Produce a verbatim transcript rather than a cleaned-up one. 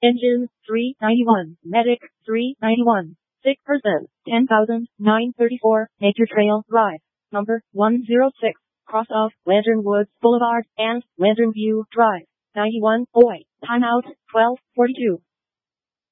Engine, three ninety-one. Medic, three ninety-one. six percent, ten thousand nine hundred thirty-four. Nature Trail Drive, number one oh six. Cross off Lantern Woods Boulevard and Lantern View Drive. ninety-one. Oi. Timeout, twelve forty-two.